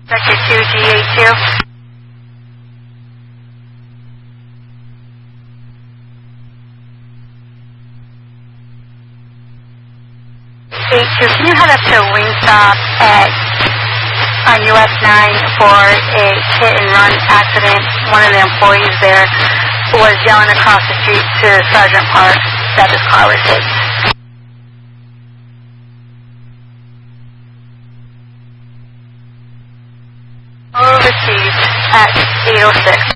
Sector 2G82. 82, can you head up to Wingstop on US 9 for a hit and run accident? One of the employees there was yelling across the street to Sergeant Park that his car was hit. Received at 8:06.